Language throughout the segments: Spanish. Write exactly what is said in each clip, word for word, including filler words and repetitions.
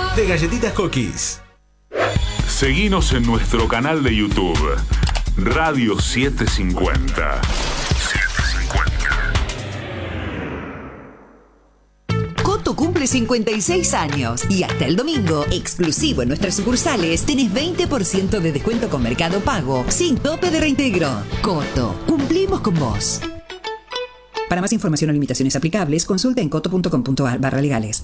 de Galletitas Cookies. Seguinos en nuestro canal de YouTube, Radio setecientos cincuenta. Coto cumple cincuenta y seis años y hasta el domingo, exclusivo en nuestras sucursales, tenés veinte por ciento de descuento con Mercado Pago, sin tope de reintegro. Coto, cumplimos con vos. Para más información o limitaciones aplicables, consulta en coto punto com punto a r barra legales.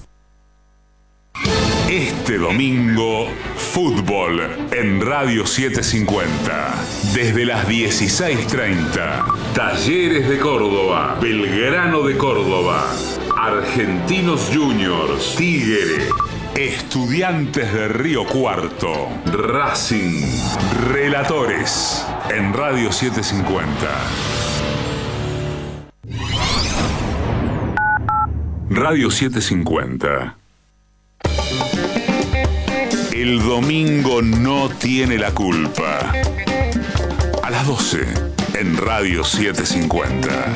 Este domingo, fútbol en Radio setecientos cincuenta. Desde las dieciséis treinta. Talleres de Córdoba, Belgrano de Córdoba, Argentinos Juniors, Tigre, Estudiantes de Río Cuarto, Racing, Relatores en Radio setecientos cincuenta. Radio setecientos cincuenta. El domingo no tiene la culpa. A las doce en Radio setecientos cincuenta.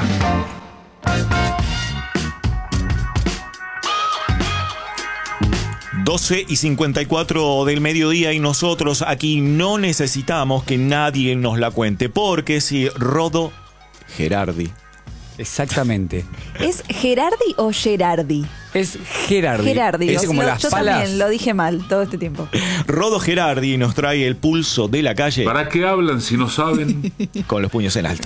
doce y cincuenta y cuatro del mediodía y nosotros aquí no necesitamos que nadie nos la cuente, porque si Rodo Gerardi. Exactamente. ¿Es Gerardi o Gerardi? Es Gerardi. Gerardi. Es como lo, las yo palas. También lo dije mal todo este tiempo. Rodo Gerardi nos trae el pulso de la calle. ¿Para qué hablan si no saben? Con los puños en alto.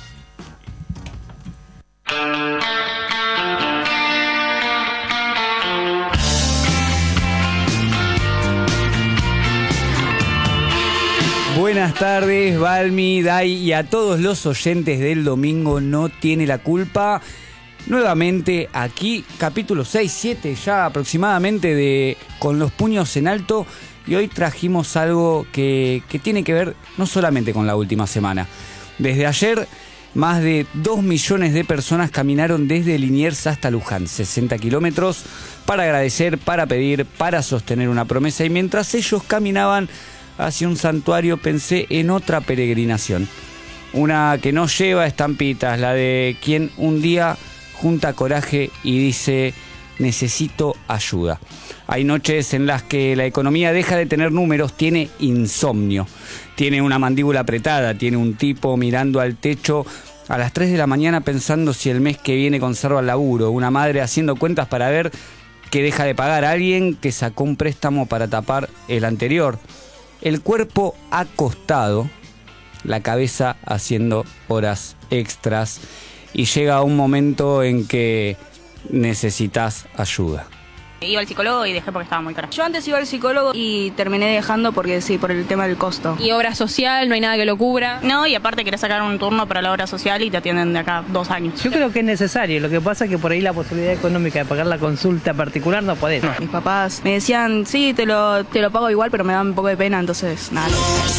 Buenas tardes, Balmi, Dai y a todos los oyentes del domingo no tiene la culpa. Nuevamente aquí, capítulo seis, siete ya aproximadamente de Con los puños en alto. Y hoy trajimos algo que, que tiene que ver no solamente con la última semana. Desde ayer, más de dos millones de personas caminaron desde Liniers hasta Luján, sesenta kilómetros, para agradecer, para pedir, para sostener una promesa. Y mientras ellos caminaban hacia un santuario, pensé en otra peregrinación. Una que no lleva estampitas, la de quien un día junta coraje y dice: necesito ayuda. Hay noches en las que la economía deja de tener números, tiene insomnio, tiene una mandíbula apretada, tiene un tipo mirando al techo a las tres de la mañana pensando si el mes que viene conserva el laburo, una madre haciendo cuentas para ver que deja de pagar a alguien que sacó un préstamo para tapar el anterior. El cuerpo acostado, la cabeza haciendo horas extras, y llega un momento en que necesitas ayuda. Iba al psicólogo y dejé porque estaba muy cara. Yo antes iba al psicólogo y terminé dejando porque sí, por el tema del costo. Y obra social, no hay nada que lo cubra. No, y aparte querés sacar un turno para la obra social y te atienden de acá dos años. Yo creo que es necesario, lo que pasa es que por ahí la posibilidad económica de pagar la consulta particular no podés. No. Mis papás me decían, sí, te lo, te lo pago igual, pero me da un poco de pena, entonces nada.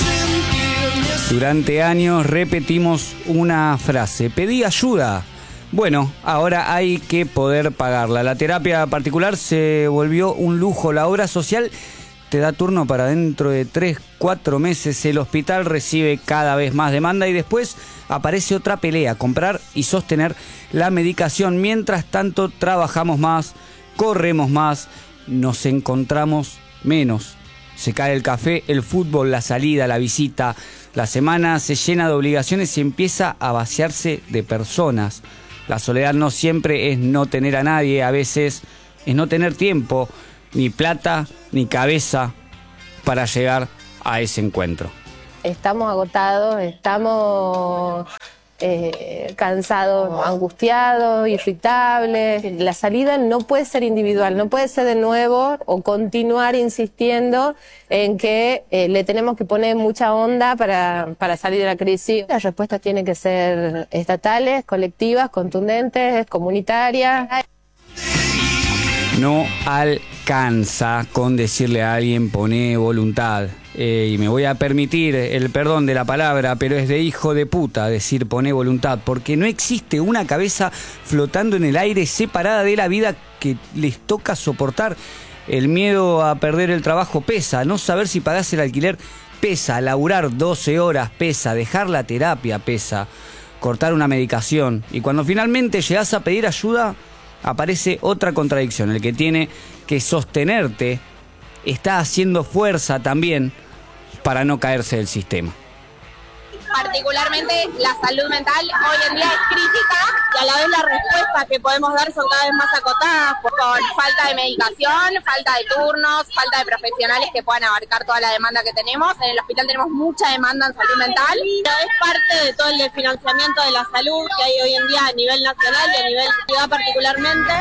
Durante años repetimos una frase: pedí ayuda. Bueno, ahora hay que poder pagarla. La terapia particular se volvió un lujo. La obra social te da turno para dentro de tres, cuatro meses. El hospital recibe cada vez más demanda y después aparece otra pelea: comprar y sostener la medicación. Mientras tanto, trabajamos más, corremos más, nos encontramos menos. Se cae el café, el fútbol, la salida, la visita. La semana se llena de obligaciones y empieza a vaciarse de personas. La soledad no siempre es no tener a nadie, a veces es no tener tiempo, ni plata, ni cabeza para llegar a ese encuentro. Estamos agotados, estamos eh, cansados, angustiados, irritables. La salida no puede ser individual, no puede ser de nuevo o continuar insistiendo en que eh, le tenemos que poner mucha onda para, para salir de la crisis. Las respuestas tienen que ser estatales, colectivas, contundentes, comunitarias. No alcanza con decirle a alguien poné voluntad. Eh, y me voy a permitir el perdón de la palabra, pero es de hijo de puta decir poné voluntad, porque no existe una cabeza flotando en el aire separada de la vida que les toca soportar. El miedo a perder el trabajo pesa, no saber si pagás el alquiler pesa, laburar doce horas pesa, dejar la terapia pesa, cortar una medicación. Y cuando finalmente llegás a pedir ayuda, aparece otra contradicción: el que tiene que sostenerte está haciendo fuerza también para no caerse del sistema. Particularmente la salud mental hoy en día es crítica y a la vez las respuestas que podemos dar son cada vez más acotadas con falta de medicación, falta de turnos, falta de profesionales que puedan abarcar toda la demanda que tenemos. En el hospital tenemos mucha demanda en salud mental, pero es parte de todo el financiamiento de la salud que hay hoy en día a nivel nacional y a nivel ciudad particularmente.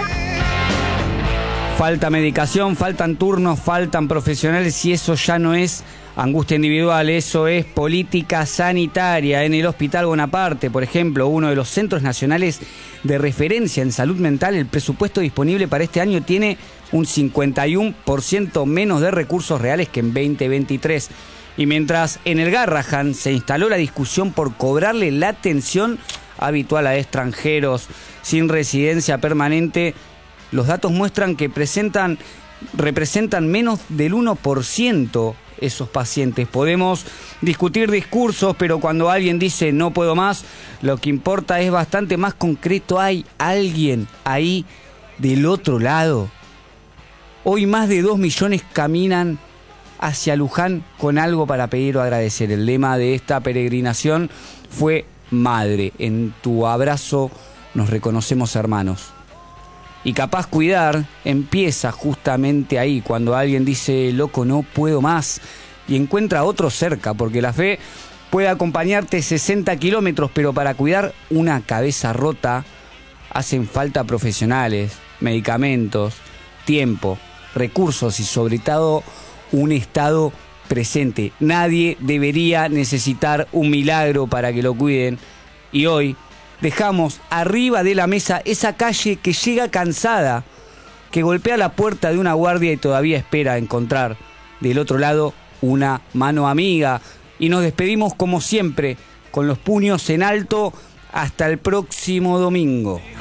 Falta medicación, faltan turnos, faltan profesionales y eso ya no es angustia individual, eso es política sanitaria. En el Hospital Bonaparte, por ejemplo, uno de los centros nacionales de referencia en salud mental, el presupuesto disponible para este año tiene un cincuenta y uno por ciento menos de recursos reales que en veinte veintitrés. Y mientras en el Garrahan se instaló la discusión por cobrarle la atención habitual a extranjeros sin residencia permanente, los datos muestran que presentan, representan menos del uno por ciento esos pacientes. Podemos discutir discursos, pero cuando alguien dice no puedo más, lo que importa es bastante más concreto. ¿Hay alguien ahí del otro lado? Hoy más de dos millones caminan hacia Luján con algo para pedir o agradecer. El lema de esta peregrinación fue Madre, en tu abrazo nos reconocemos hermanos. Y capaz cuidar empieza justamente ahí, cuando alguien dice, loco, no puedo más, y encuentra a otro cerca, porque la fe puede acompañarte sesenta kilómetros, pero para cuidar una cabeza rota hacen falta profesionales, medicamentos, tiempo, recursos y sobre todo un estado presente. Nadie debería necesitar un milagro para que lo cuiden, y hoy dejamos arriba de la mesa esa calle que llega cansada, que golpea la puerta de una guardia y todavía espera encontrar del otro lado una mano amiga. Y nos despedimos como siempre, con los puños en alto, hasta el próximo domingo.